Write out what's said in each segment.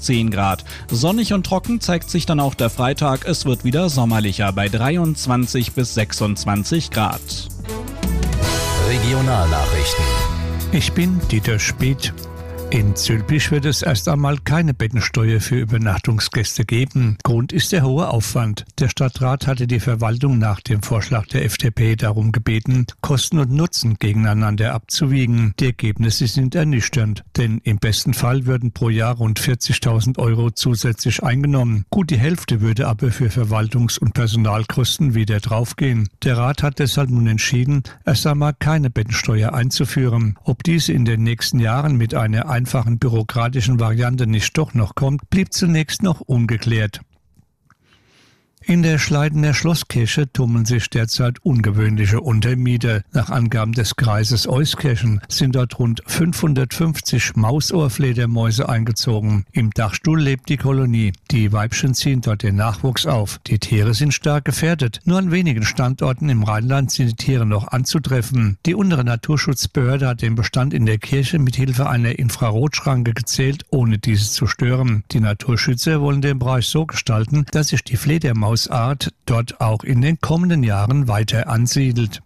10 Grad. Sonnig und trocken zeigt sich dann auch der Freitag. Es wird wieder sommerlicher bei 23 bis 26 Grad. Regionalnachrichten. Ich bin Dieter Speth. In Zülpich wird es erst einmal keine Bettensteuer für Übernachtungsgäste geben. Grund ist der hohe Aufwand. Der Stadtrat hatte die Verwaltung nach dem Vorschlag der FDP darum gebeten, Kosten und Nutzen gegeneinander abzuwiegen. Die Ergebnisse sind ernüchternd, denn im besten Fall würden pro Jahr rund 40.000 Euro zusätzlich eingenommen. Gut die Hälfte würde aber für Verwaltungs- und Personalkosten wieder draufgehen. Der Rat hat deshalb nun entschieden, erst einmal keine Bettensteuer einzuführen. Ob diese in den nächsten Jahren mit einer einfachen bürokratischen Variante nicht doch noch kommt, blieb zunächst noch ungeklärt. In der Schleidener Schlosskirche tummeln sich derzeit ungewöhnliche Untermieter. Nach Angaben des Kreises Euskirchen sind dort rund 550 Mausohrfledermäuse eingezogen. Im Dachstuhl lebt die Kolonie. Die Weibchen ziehen dort den Nachwuchs auf. Die Tiere sind stark gefährdet. Nur an wenigen Standorten im Rheinland sind die Tiere noch anzutreffen. Die untere Naturschutzbehörde hat den Bestand in der Kirche mit Hilfe einer Infrarotschranke gezählt, ohne diese zu stören. Die Naturschützer wollen den Bereich so gestalten, dass sich die Fledermausart dort auch in den kommenden Jahren weiter ansiedelt.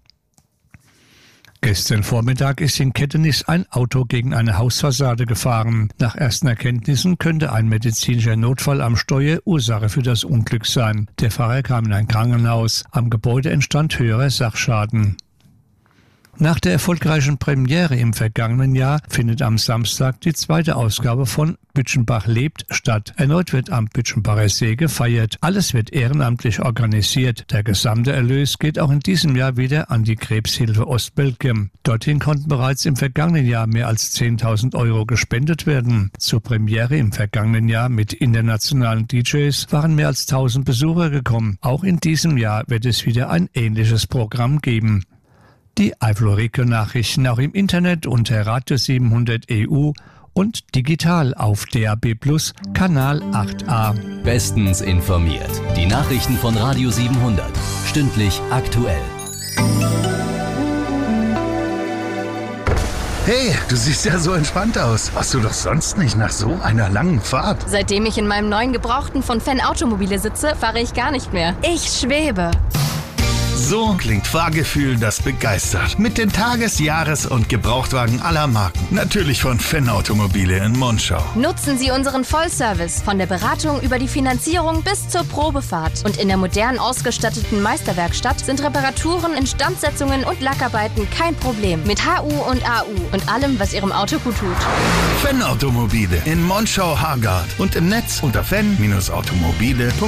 Gestern Vormittag ist in Kettenich ein Auto gegen eine Hausfassade gefahren. Nach ersten Erkenntnissen könnte ein medizinischer Notfall am Steuer Ursache für das Unglück sein. Der Fahrer kam in ein Krankenhaus. Am Gebäude entstand höherer Sachschaden. Nach der erfolgreichen Premiere im vergangenen Jahr findet am Samstag die zweite Ausgabe von Bütchenbach lebt statt. Erneut wird am Bütchenbacher See gefeiert. Alles wird ehrenamtlich organisiert. Der gesamte Erlös geht auch in diesem Jahr wieder an die Krebshilfe Ostbelgien. Dorthin konnten bereits im vergangenen Jahr mehr als 10.000 Euro gespendet werden. Zur Premiere im vergangenen Jahr mit internationalen DJs waren mehr als 1.000 Besucher gekommen. Auch in diesem Jahr wird es wieder ein ähnliches Programm geben. Die Eifel-Region-Nachrichten auch im Internet unter Radio 700 EU und digital auf DAB+ Kanal 8a. Bestens informiert. Die Nachrichten von Radio 700. Stündlich aktuell. Hey, du siehst ja so entspannt aus. Warst du doch sonst nicht nach so einer langen Fahrt? Seitdem ich in meinem neuen Gebrauchten von Fenn Automobile sitze, fahre ich gar nicht mehr. Ich schwebe. So klingt Fahrgefühl, das begeistert. Mit den Tages-, Jahres- und Gebrauchtwagen aller Marken. Natürlich von Fenn Automobile in Monschau. Nutzen Sie unseren Vollservice von der Beratung über die Finanzierung bis zur Probefahrt. Und in der modern ausgestatteten Meisterwerkstatt sind Reparaturen, Instandsetzungen und Lackarbeiten kein Problem. Mit HU und AU und allem, was Ihrem Auto gut tut. Fenn Automobile in Monschau-Hargard und im Netz unter fenn-automobile.de.